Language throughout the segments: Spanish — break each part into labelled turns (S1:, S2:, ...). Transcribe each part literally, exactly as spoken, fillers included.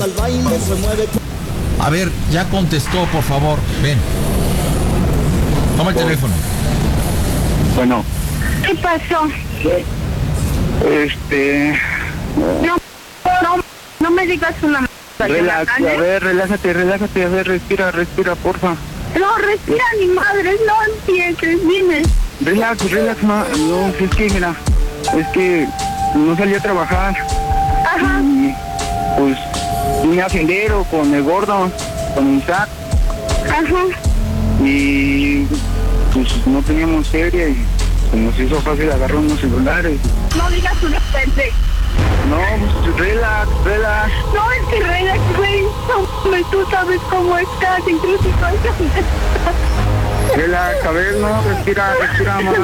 S1: al baile, se mueve.
S2: A ver, ya contestó, por favor. Ven. Toma el teléfono.
S3: Bueno.
S4: ¿Qué pasó?
S3: Este...
S4: No, no, no me digas una m***.
S3: Relax, a ver, relájate, relájate, a ver, respira, respira, porfa.
S4: No, respira ni madre, no empieces, dime.
S3: Relax, relax, ma. No, es que, mira, es que no salí a trabajar.
S4: Ajá.
S3: Y, pues, vine a Sendero con el gordo, con Isaac.
S4: Ajá.
S3: Y, pues, no teníamos feria y se nos hizo fácil agarrar unos celulares.
S4: No digas una pendeja.
S3: No, pues, relax, relax.
S4: No, es que relax, güey. No, tú sabes cómo estás, incluso con...
S3: Relax, a ver, no, respira, respira, ma.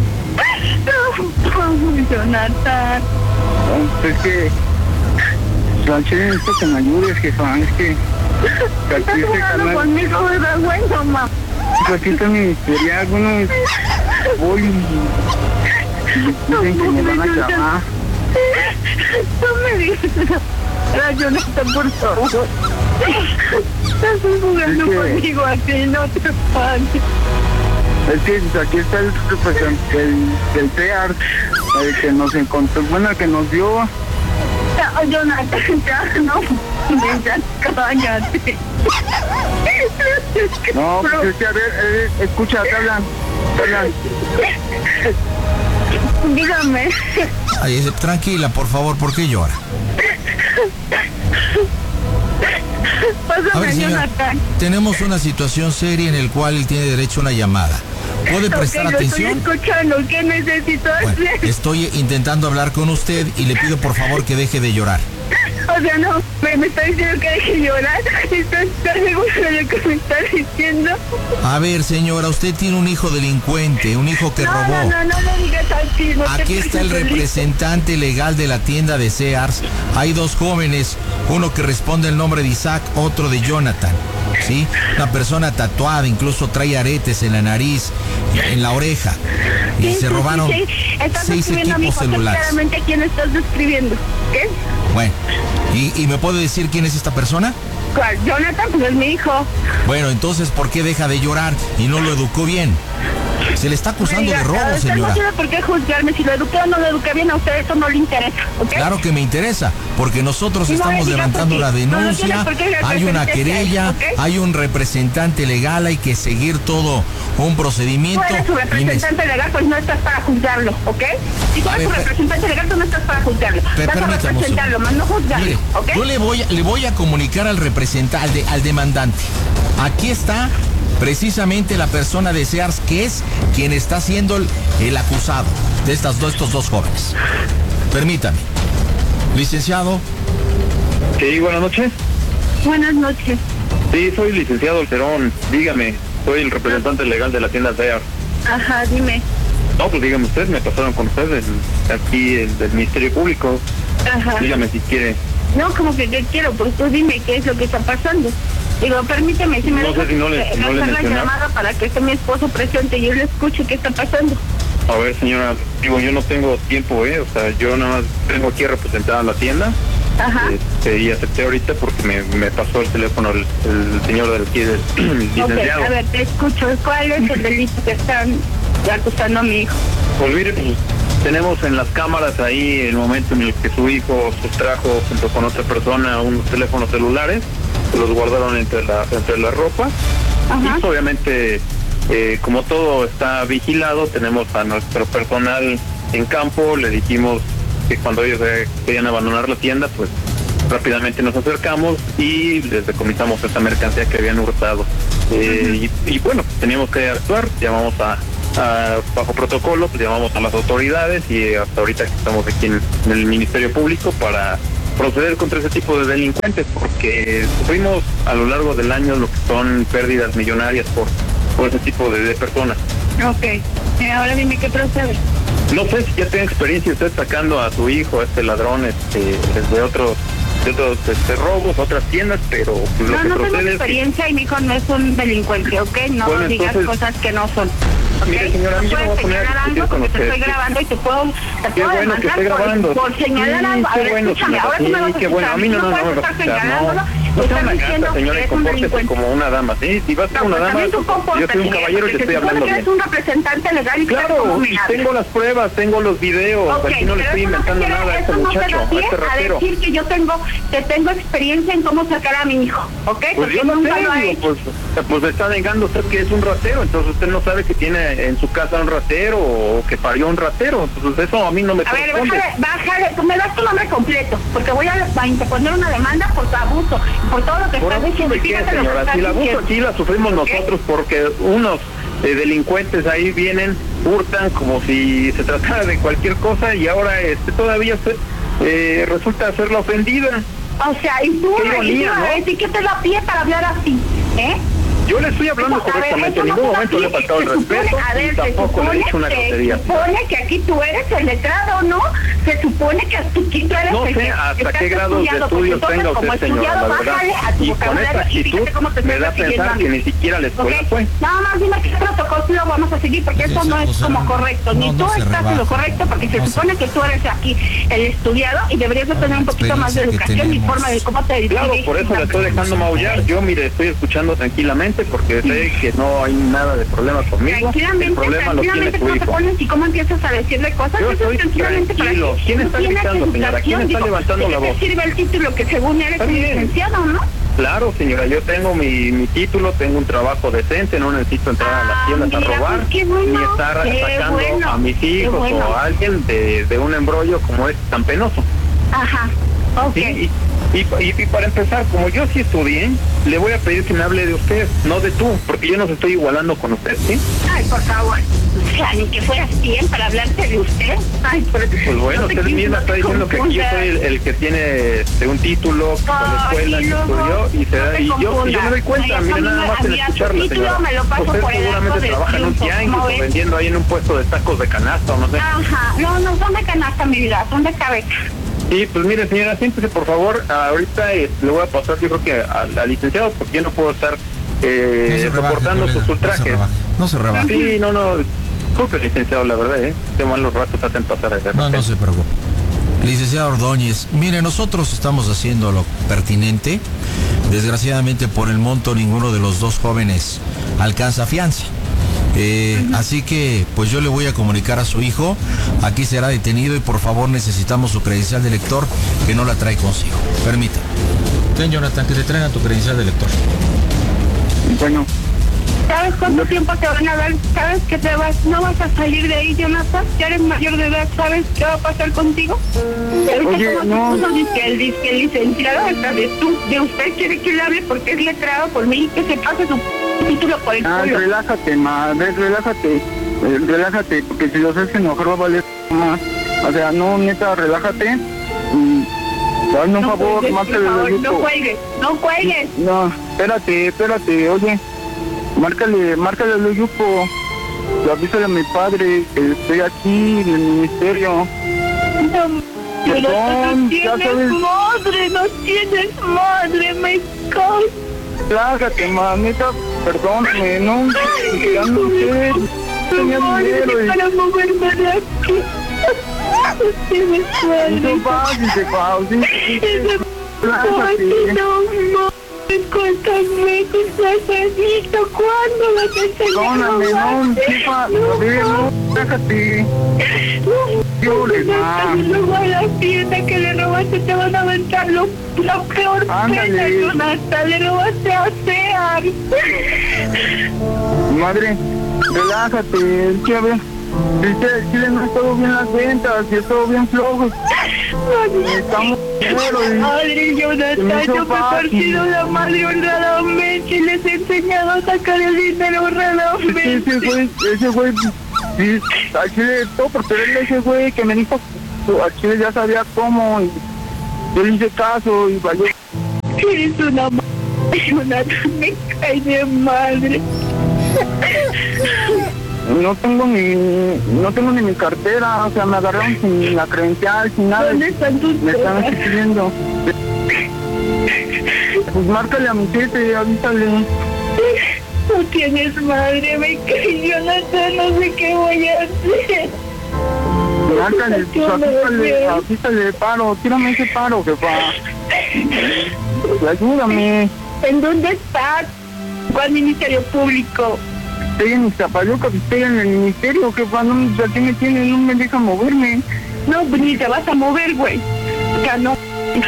S4: No, Jonathan.
S3: Es que... Sánchez, necesito que me ayudes, jefa, es que...
S4: Estás jugando conmigo, me da bueno, mamá.
S3: Pues aquí está mi historial, bueno, voy y... Dicen que me van a llamar.
S4: No me digas nada, Jonathan, por favor. Estás jugando es que, conmigo aquí, no te pases.
S3: Es que aquí está el representante del, del T E A R, el que nos encontró, bueno, el que nos dio.
S4: No, Jonathan, ya no, ya cállate.
S3: No, pues es que a ver, eh, escucha, te hablan, te hablan.
S4: Dígame.
S2: Ay, tranquila, por favor, ¿por qué llora?
S4: Pásame,
S2: a ver, señora,
S4: Jonathan.
S2: tenemos una situación seria en el cual él tiene derecho a una llamada. ¿Puede prestar
S4: okay,
S2: atención?
S4: Estoy escuchando, ¿qué necesito hacer?
S2: Bueno, estoy intentando hablar con usted y le pido por favor que deje de llorar.
S4: O sea, no, me, me está diciendo que deje de llorar. ¿Estás, estás seguro de lo que me está diciendo?
S2: A ver, señora, usted tiene un hijo delincuente, un hijo que
S4: no,
S2: robó.
S4: No, no, no, no digas así. No
S2: Aquí está el representante legal de la tienda de Sears. Hay dos jóvenes, uno que responde el nombre de Isaac, otro de Jonathan. ¿Sí? Una persona tatuada, incluso trae aretes en la nariz, en la oreja. Y
S4: sí,
S2: se
S4: sí,
S2: robaron
S4: sí, sí. Estás
S2: seis equipos
S4: a mi
S2: celulares.
S4: Claramente quién estás describiendo, ¿qué?
S2: Bueno, ¿y, ¿y me puede decir quién es esta persona?
S4: ¿Cuál? Jonathan, pues es mi hijo.
S2: Bueno, entonces, ¿por qué deja de llorar y no lo educó bien? Se le está acusando
S4: Oiga,
S2: de robo,
S4: usted
S2: señora.
S4: no tiene por qué juzgarme. Si lo eduqué o no lo eduqué bien, a usted eso no le interesa, ¿ok?
S2: Claro que me interesa, porque nosotros
S4: no
S2: estamos levantando la denuncia,
S4: no, no
S2: hay una querella, ¿okay? Hay un representante legal, hay que seguir todo un procedimiento.
S4: Tú eres su representante legal, pues no estás para juzgarlo, ¿ok? Si tú eres su representante legal, tú no estás para juzgarlo. Vas a representarlo, más no juzgarlo,
S2: mire,
S4: ¿ok?
S2: Yo le voy, a, le voy a comunicar al representante, al, de, al demandante. Aquí está precisamente la persona de Sears, que es quien está siendo el, el acusado de estas dos, estos dos jóvenes. Permítame. Licenciado.
S3: Sí, buenas noches.
S4: Buenas noches.
S3: Sí, soy licenciado Cerón. Dígame, soy el representante legal de la tienda Sears.
S4: Ajá, dime.
S3: No, pues dígame usted, me pasaron con usted el, aquí el, del Ministerio Público.
S4: Ajá.
S3: Dígame si quiere.
S4: No, como que qué quiero, pues tú dime qué es lo que está pasando. Digo, permíteme, si me
S3: no sé si no le, no le
S4: la llamada para que esté mi esposo presente y yo le escuche qué está pasando.
S3: A ver, señora, digo, yo no tengo tiempo, ¿eh? O sea, yo nada más tengo aquí representada la tienda.
S4: Ajá.
S3: Este, y acepté ahorita porque me, me pasó el teléfono el, el señor del aquí, del licenciado.
S4: Okay, a ver, te escucho. ¿Cuál es el delito que están acusando a mi hijo?
S3: Pues mire, pues tenemos en las cámaras ahí el momento en el que su hijo sustrajo junto con otra persona unos teléfonos celulares, los guardaron entre la entre la ropa. Ajá. Y pues, obviamente, eh, como todo está vigilado, tenemos a nuestro personal en campo, le dijimos que cuando ellos eh, querían abandonar la tienda, pues rápidamente nos acercamos y les decomisamos esta mercancía que habían hurtado. Eh, y, y bueno, teníamos que actuar, llamamos a Uh, bajo protocolo, pues llamamos a las autoridades y hasta ahorita que estamos aquí en, en el Ministerio Público para proceder contra ese tipo de delincuentes, porque sufrimos a lo largo del año lo que son pérdidas millonarias por, por ese tipo de, de personas.
S4: Ok, eh, ahora dime qué procede.
S3: No sé si ya tiene experiencia usted sacando a su hijo, a este ladrón, este, de otros de otros este, robos, otras tiendas, pero pues,
S4: no,
S3: lo que
S4: no
S3: procede
S4: tengo experiencia es que... y mi hijo no es un delincuente, ¿ok? No
S3: bueno,
S4: digas
S3: entonces...
S4: cosas que no son.
S3: Mire, señora, yo no voy a poner a discutir con usted.
S4: Te estoy grabando y te puedo, te
S3: qué
S4: puedo
S3: bueno que esté grabando.
S4: Por, por señalar algo.
S3: Sí, qué bueno,
S4: escúchame,
S3: señora.
S4: ahora tú me vas a
S3: Sí, qué bueno. A mí no, no, no, no, no, no sea una gata, señora, y compórtese como una dama, ¿sí? Si vas a ser una dama, yo soy un caballero y te estoy hablando bien.
S4: Eres un representante legal y
S3: claro, tengo las pruebas, tengo los videos,
S4: okay,
S3: aquí no le estoy inventando no nada a este muchacho, a este ratero.
S4: A decir que yo tengo, que tengo experiencia en cómo sacar a mi hijo, ¿ok?
S3: Pues yo no sé, digo, pues, pues está negando usted que es un ratero, entonces usted no sabe que tiene en su casa un ratero o que parió un ratero, entonces eso a mí no me
S4: a ver,
S3: corresponde.
S4: bájale, bájale, tú me das tu nombre completo, porque voy a, a interponer una demanda por tu abuso, por todo lo que
S3: ¿Por
S4: estás diciendo.
S3: ¿De qué, señora? Si el abuso aquí la sufrimos nosotros porque unos eh, delincuentes ahí vienen, hurtan como si se tratara de cualquier cosa y ahora este todavía se, eh, resulta ser la ofendida.
S4: O sea, y tú,
S3: qué ironía, ¿no?
S4: ¿Y qué te da pie para hablar así? ¿Eh?
S3: Yo le estoy hablando eso, correctamente, ver, en ningún no momento le he faltado el respeto y tampoco le he dicho una grosería.
S4: Se supone que aquí tú eres el letrado, ¿no? Se supone que tú, tú eres
S3: no
S4: el
S3: sé
S4: que
S3: hasta qué grados de estudios tenga usted, señora, la verdad. Y con esta actitud me da a pensar que ni siquiera la escuela
S4: okay.
S3: fue.
S4: Nada más dime qué protocolo lo vamos a seguir, porque eso no es como correcto. Ni tú estás en lo correcto, porque se supone que tú eres aquí el estudiado y deberías de tener un poquito más de educación y forma de cómo te diriges.
S3: Claro, por eso le estoy dejando maullar. Yo, mire, estoy escuchando tranquilamente porque sé que no hay nada de problema conmigo.
S4: Tranquilamente,
S3: el problema
S4: tranquilamente,
S3: lo tiene tu hijo.
S4: Pones y cómo empiezas a decirle cosas.
S3: Yo estoy
S4: tranquilamente
S3: tranquilo.
S4: Para
S3: ¿Quién está gritando, señora? ¿Quién está levantando la voz?
S4: ¿Qué sirve el título que según eres un licenciado, no?
S3: Claro, señora, yo tengo mi, mi título, tengo un trabajo decente, no necesito entrar ah, a las tiendas mira, a robar,
S4: pues bueno,
S3: ni estar sacando
S4: bueno,
S3: a mis hijos bueno. o a alguien de, de un embrollo como es tan penoso.
S4: Ajá, ok.
S3: ¿Sí? Y, y, y para empezar, como yo sí estudié, le voy a pedir que me hable de usted, no de tú, porque yo no se estoy igualando con usted, ¿sí?
S4: Ay, por favor, o sea, ni que fueras bien para hablarte de usted. Ay, por...
S3: Pues bueno,
S4: no
S3: usted misma está diciendo que aquí yo soy el, el que tiene este, un título, que fue a la escuela, que estudió, y, se da, y yo, y yo me doy cuenta, ay, mire, nada más en escucharla, señora. Usted seguramente trabaja en un tianguis o vendiendo ahí en un puesto de tacos de canasta, o no sé.
S4: Ajá, no, no son de canasta, mi vida, son de cabeza.
S3: Sí, pues mire, señora, siéntese por favor. Ahorita eh, le voy a pasar, yo creo que al, al licenciado, porque yo no puedo estar eh, no soportando sus ultrajes.
S2: No se rebaja.
S3: Sí, no, no. Disculpe, licenciado, la verdad, ¿eh? De malos ratos hacen pasar a ese
S2: No, no se preocupe. Licenciado Ordóñez, mire, nosotros estamos haciendo lo pertinente. Desgraciadamente, por el monto, ninguno de los dos jóvenes alcanza fianza. Eh, uh-huh. Así que pues yo le voy a comunicar a su hijo, aquí será detenido y por favor necesitamos su credencial de lector que no la trae consigo. Permítame. Ten, Jonathan, que te traigan tu credencial de lector.
S3: Bueno.
S4: ¿Sabes cuánto tiempo te van a dar? ¿Sabes que te vas, no vas a salir de ahí, Jonathan? Ya eres mayor de edad, ¿sabes qué va a pasar contigo?
S3: Oye, no.
S4: Uno dice que el, dice que el licenciado hasta de, tú, de usted quiere que le hable porque es letrado por mí y que se pase su título por el
S1: ah, culo. Relájate, madre, relájate, eh, relájate, porque si los haces enojar va a valer más. O sea, no, neta, relájate y dame un
S4: no
S1: favor,
S4: cuelgues,
S1: márcale
S4: por favor,
S1: al grupo.
S4: no cuelgues, no cuelgues.
S1: No, espérate, espérate, oye, márcale, márcale al grupo, avísale a mi padre que estoy aquí en el ministerio.
S4: No, pero
S1: Perdón,
S4: no tienes madre, no tienes madre, me cago.
S1: Lárgate, mamita, perdóname, no, ya no sé, tenía dinero y...
S4: para moverme de aquí. No tienes madre.
S1: Eso va, dice Pausi.
S4: Eso va, no, cuéntame, necesito, ¿cuándo vas a enseñar?
S1: Perdóname, no, chifa, no, déjate. Yo le va.
S4: Luego a la fiesta que le robaste te van a aventar lo, lo peor pena, Jonathan, le robaste a Sear.
S1: Madre, relájate, es que a ver, el Chile no ha estado bien las ventas, y ha estado bien flojos. Estamos dinero.
S4: Madre, Jonathan, yo me he partido la madre honradamente y les he enseñado a sacar el dinero honradamente.
S1: Ese güey, ese güey, sí, al Chile, todo por tenerle ese güey que me dijo, al Chile ya sabía cómo, y yo le hice caso y valió.
S4: Eres una madre, Jonathan, me cae de madre.
S1: No tengo ni, no tengo ni mi cartera, o sea, me agarraron sin la credencial, sin nada.
S4: ¿Dónde están tus
S1: Me están escribiendo. Pues márcale a mi jefe, avísale.
S4: No tienes madre, me caí, Jonathan, no sé qué voy a hacer.
S1: Ándale, pues apístale, apístale paro, tírame ese paro, jefa. Ayúdame.
S4: ¿En dónde estás? ¿Cuál ministerio público?
S1: Estoy en Iztapaluca, estoy en el ministerio, jefa, no, aquí me tienen, no me deja moverme.
S4: No, ni te vas a mover, güey. O sea, no.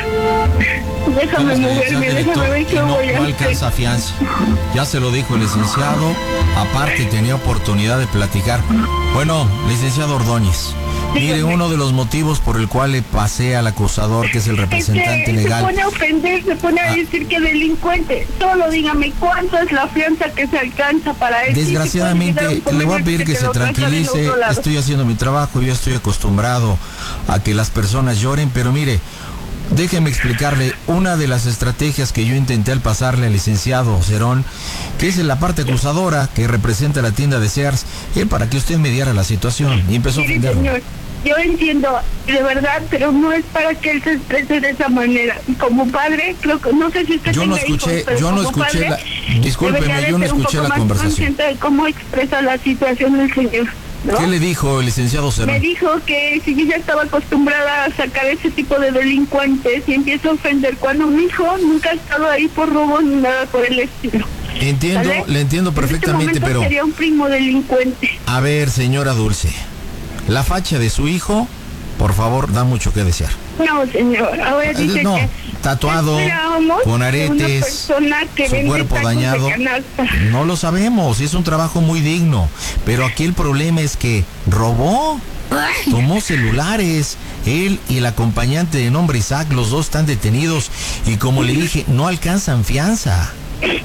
S4: Déjame moverme, déjame ver qué voy a hacer.
S2: No alcanza fianza. Ya se lo dijo el licenciado. Aparte tenía oportunidad de platicar. Bueno, licenciado Ordóñez, mire, uno de los motivos por el cual le pasé al acusador, que es el representante
S4: este,
S2: legal.
S4: Se pone a ofender, se pone a decir que delincuente. Solo dígame cuánto es la fianza que se alcanza para él.
S2: Desgraciadamente, le voy a pedir que se tranquilice. Estoy haciendo mi trabajo, yo estoy acostumbrado a que las personas lloren, pero mire, déjeme explicarle una de las estrategias que yo intenté al pasarle al licenciado Cerón, que es en la parte acusadora que representa la tienda de Sears, él para que usted mediara la situación, y empezó a ofenderlo.
S4: Señor, yo entiendo, de verdad, pero no es para que él se exprese de esa manera. Como padre, creo que, no sé si usted
S2: yo no
S4: tenga
S2: escuché,
S4: hijos, pero
S2: yo no
S4: como
S2: escuché
S4: padre,
S2: la, discúlpeme, yo no escuché la conversación.
S4: De cómo expresa la situación del señor, ¿no?
S2: ¿Qué le dijo el licenciado Cerón?
S4: Me dijo que si yo ya estaba acostumbrada a sacar ese tipo de delincuentes y empiezo a ofender cuando mi hijo nunca ha estado ahí por robo ni nada por el estilo.
S2: Entiendo, ¿vale? Le entiendo perfectamente,
S4: en este
S2: pero...
S4: sería un primo delincuente.
S2: A ver, señora Dulce, la facha de su hijo, por favor, da mucho que desear.
S4: No, señor, ahora dice
S2: no,
S4: que...
S2: tatuado, con aretes, su cuerpo dañado. No lo sabemos, es un trabajo muy digno, pero aquí el problema es que robó, tomó celulares, él y el acompañante de nombre Isaac, los dos están detenidos y como le dije, no alcanzan fianza.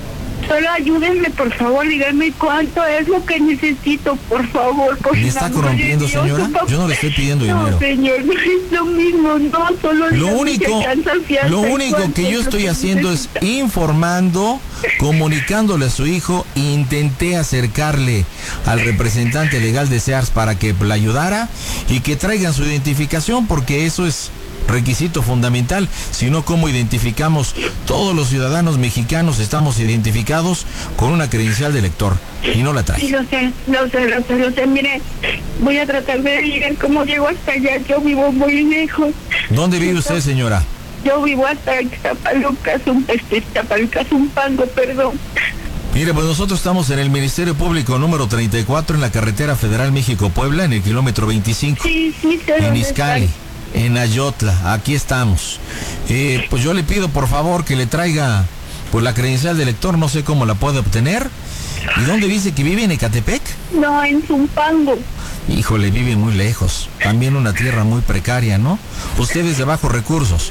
S4: Solo ayúdenme, por favor, díganme cuánto es lo que necesito, por favor. Por
S2: ¿Me está corrompiendo, señora? Yo no le estoy pidiendo dinero.
S4: No, señor, no es lo mismo, no, solo
S2: lo único, lo único que yo estoy haciendo es informando, comunicándole a su hijo. Intenté acercarle al representante legal de Sears para que le ayudara y que traigan su identificación, porque eso es requisito fundamental, si no, ¿cómo identificamos? Todos los ciudadanos mexicanos estamos identificados con una credencial de elector y no la trae.
S4: Sí, lo sé, lo sé, lo sé, lo sé, mire, voy a tratar de llegar cómo llego hasta allá, yo vivo muy lejos.
S2: ¿Dónde vive usted, señora?
S4: Yo vivo hasta Ixtapaluca, este, Ixtapaluca, Zumpango, perdón.
S2: Mire, pues nosotros estamos en el Ministerio Público número treinta y cuatro en la carretera federal México-Puebla, en el kilómetro veinticinco.
S4: Sí, sí, sé
S2: en Izcali. En Ayotla, aquí estamos. Eh, pues yo le pido por favor que le traiga pues la credencial de elector, no sé cómo la puede obtener. ¿Y dónde dice que vive? ¿En Ecatepec?
S4: No, en Zumpango.
S2: Híjole, vive muy lejos. También una tierra muy precaria, ¿no? Usted es de bajos recursos.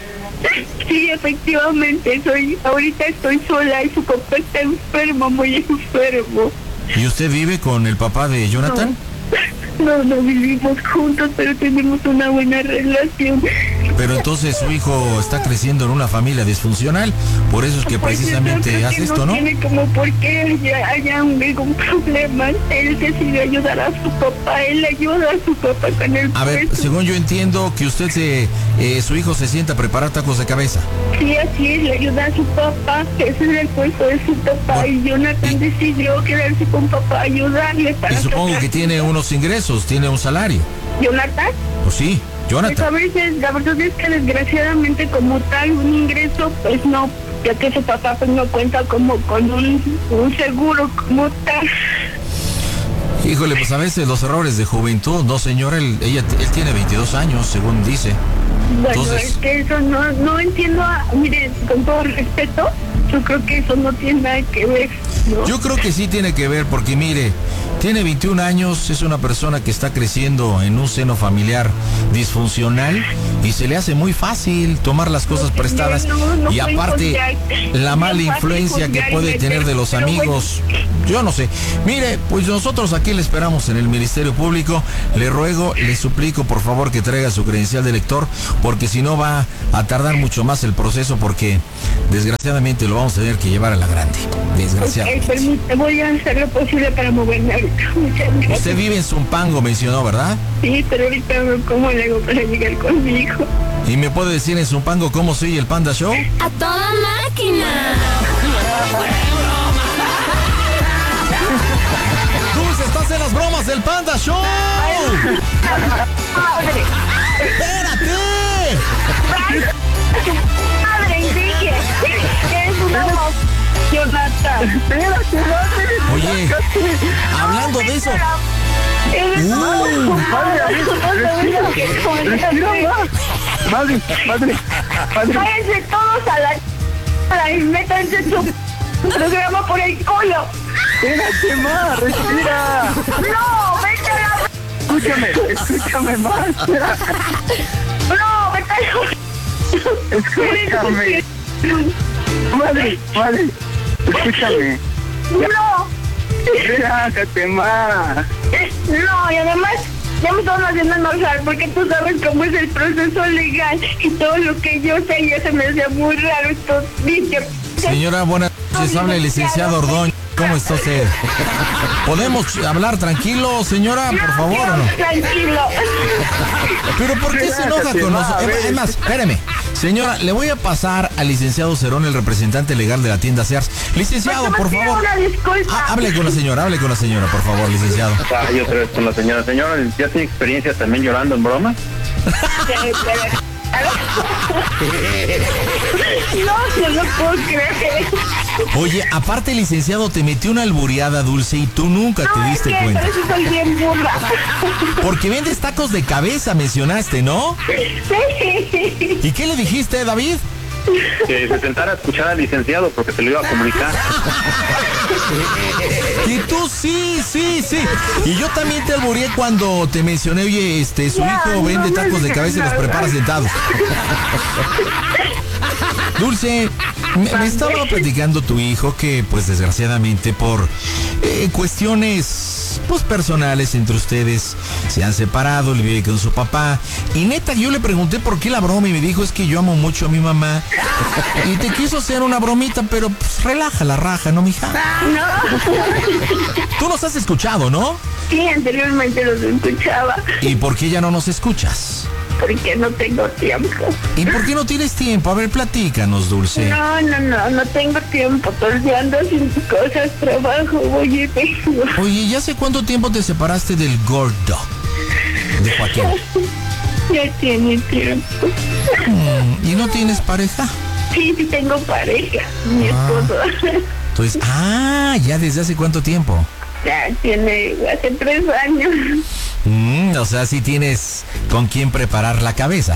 S4: Sí, efectivamente, soy, ahorita estoy sola y su papá está enfermo, muy enfermo.
S2: ¿Y usted vive con el papá de Jonathan?
S4: No, no, no vivimos juntos, pero tenemos una buena relación.
S2: Pero entonces su hijo está creciendo en una familia disfuncional, por eso es que pues precisamente hace esto, ¿no?
S4: No tiene como por qué haya, haya un, algún problema. Él decide ayudar a su papá, él ayuda a su papá con el
S2: A ver,
S4: puesto.
S2: Según yo entiendo que usted, se, eh, su hijo se sienta a preparar tacos de cabeza.
S4: Sí, así es, le ayuda a su papá, ese es el puesto de su papá, bueno, y Jonathan y, decidió quedarse con papá, ayudarle para...
S2: Y supongo que tiene unos ingresos, tiene un salario.
S4: ¿Jonathan?
S2: Pues sí, Jonathan.
S4: Pues a veces, la verdad es que desgraciadamente como tal, un ingreso, pues no, ya que su papá pues no cuenta como con un, un seguro como tal.
S2: Híjole, pues a veces los errores de juventud, no señora, él, ella, él tiene veintidós años, según dice.
S4: Bueno,
S2: Entonces...
S4: es que eso no, no entiendo, a, mire, con todo respeto, yo creo que eso no tiene nada que ver, ¿no?
S2: Yo creo que sí tiene que ver, porque mire, tiene veintiún años, es una persona que está creciendo en un seno familiar disfuncional y se le hace muy fácil tomar las cosas no, prestadas no, no y aparte la mala influencia que puede tener de los amigos, yo no sé. Mire, pues nosotros aquí le esperamos en el Ministerio Público, le ruego, le suplico por favor que traiga su credencial de elector, porque si no va a tardar mucho más el proceso, porque desgraciadamente lo vamos a tener que llevar a la grande, desgraciadamente.
S4: Okay, permite, voy a hacer lo posible para moverme ahorita. Muchas gracias.
S2: Usted vive en Zumpango, mencionó, ¿verdad?
S4: Sí, pero ahorita cómo le hago para llegar con mi hijo.
S2: ¿Y me puede decir en Zumpango cómo se oye el Panda Show?
S5: ¡A toda máquina!
S2: podcast del Panda Show.
S4: Madre.
S2: ¡Espérate!
S4: Madre, Enrique. Eres una voz. Jonathan.
S1: Espérate, madre.
S2: Oye, hablando de eso.
S4: Eres
S2: Uh,
S1: Madre, respira más. Madre, madre, madre.
S4: Váyanse todos a la... y métanse su programa por el culo.
S1: Espérate más, respira.
S4: No, vete a la...
S1: Escúchame, escúchame más.
S4: No, vete a la...
S1: Escúchame. Madre, madre, escúchame.
S4: No,
S1: Relájate más.
S4: no, y además ya me están haciendo enojar porque tú sabes cómo es el proceso legal y todo lo que yo sé ya se me hace muy raro esto. Dice,
S2: Señora, buenas noches. Habla el licenciado Ordóñez. ¿Cómo está usted? ¿Podemos hablar tranquilo, señora, por favor, o no?
S4: Tranquilo.
S2: ¿Pero por qué se enoja con nosotros? Es más, espéreme. Señora, le voy a pasar al licenciado Cerón, el representante legal de la tienda Sears. Licenciado, por favor.
S4: Una disculpa.
S2: Ah, hable con la señora, hable con la señora, por favor, licenciado.
S3: Ah, yo otra vez con la señora. Señora, ¿ya tiene experiencia también llorando en broma?
S4: No, no lo puedo creer.
S2: Oye, aparte, licenciado, te metió una albureada, Dulce, y tú nunca te
S4: No, es
S2: diste
S4: que
S2: cuenta.
S4: por eso soy bien burra.
S2: Porque vendes tacos de cabeza, mencionaste, ¿no?
S4: Sí.
S2: ¿Y qué le dijiste, David?
S3: Que se sentara a escuchar al licenciado porque se lo iba a comunicar.
S2: Y tú sí, sí, sí. Y yo también te albureé cuando te mencioné, oye, este, su
S4: Ya,
S2: hijo
S4: no
S2: vende
S4: me
S2: tacos de
S4: digas
S2: cabeza y los
S4: nada.
S2: prepara sentados. Dulce, me, me estaba platicando tu hijo que, pues, desgraciadamente, por eh, cuestiones, pues, personales entre ustedes, se han separado, él vive con su papá. Y neta, yo le pregunté por qué la broma y me dijo, es que yo amo mucho a mi mamá. Y te quiso hacer una bromita, pero, pues, relaja la raja, ¿no, mija?
S4: No.
S2: Tú nos has escuchado, ¿no?
S4: Sí, anteriormente los escuchaba
S2: ¿Y por qué ya no nos escuchas?
S4: porque no tengo tiempo.
S2: ¿Y por qué no tienes tiempo? A ver, platícanos, Dulce.
S4: No, no, no, no tengo tiempo. Todo el día ando haciendo cosas, trabajo, voy y vengo.
S2: Oye, ¿ya hace cuánto tiempo te separaste del gordo? De Joaquín.
S4: Ya tiene tiempo.
S2: Mm, ¿Y no tienes pareja?
S4: Sí, sí tengo pareja, mi
S2: Ah.
S4: esposo.
S2: Entonces, ah, ¿ya desde hace cuánto tiempo?
S4: Ya tiene hace tres años.
S2: Mm, o sea, sí tienes con quién preparar la cabeza.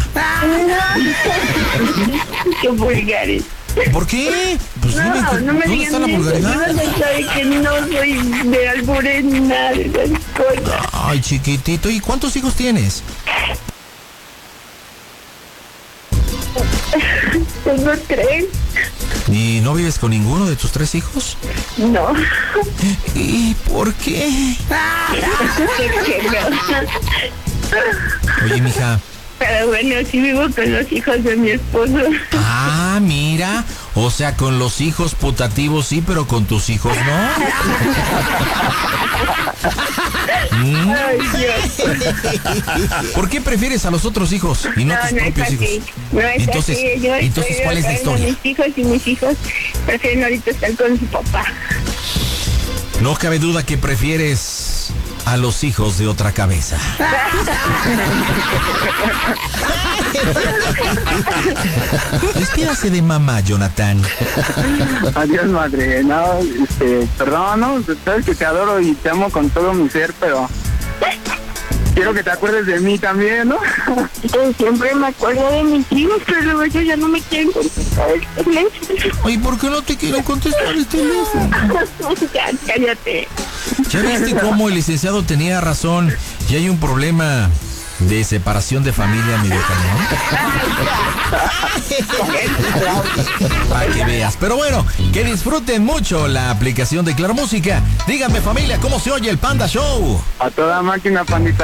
S4: Qué vulgares.
S2: ¿Por qué? Pues dime,
S4: No, no me
S2: ¿dónde
S4: digan
S2: está la
S4: eso.
S2: vulgaridad?
S4: No sabe que no soy de albures ni nada de esas cosas.
S2: Ay, chiquitito, ¿y cuántos hijos tienes?
S4: Tengo tres.
S2: ¿Y no vives con ninguno de tus tres hijos?
S4: No.
S2: ¿Y por qué?
S4: Que no.
S2: Oye, mija.
S4: Pero bueno, sí vivo con los hijos de mi esposo.
S2: Ah, mira. O sea, con los hijos putativos sí, pero con tus hijos no. Mm.
S4: Ay, Dios.
S2: ¿Por qué prefieres a los otros hijos y no,
S4: No,
S2: tus
S4: no es
S2: propios
S4: así.
S2: hijos?
S4: No es
S2: Entonces,
S4: así. Yo
S2: entonces
S4: estoy
S2: ¿cuál es la
S4: acá con
S2: historia?
S4: mis hijos y mis hijos prefieren ahorita estar con su papá.
S2: No cabe duda que prefieres a los hijos de otra cabeza. Despídase de mamá, Jonathan.
S1: Adiós, madre. No, este, perdón, ¿no? Sabes que te adoro y te amo con todo mi ser, pero quiero que te acuerdes de mí también, ¿no?
S4: Yo siempre me acuerdo de mis hijos, pero luego ellos ya no me quieren contestar el teléfono.
S2: Oye, ¿por qué no te quiero contestar el teléfono?
S4: Ya, cállate.
S2: ¿Ya viste cómo el licenciado tenía razón y hay un problema de separación de familia medio cañón? Para que veas. Pero bueno, que disfruten mucho la aplicación de Claro Música. Díganme, familia, ¿cómo se oye el Panda Show?
S1: A toda máquina, pandita.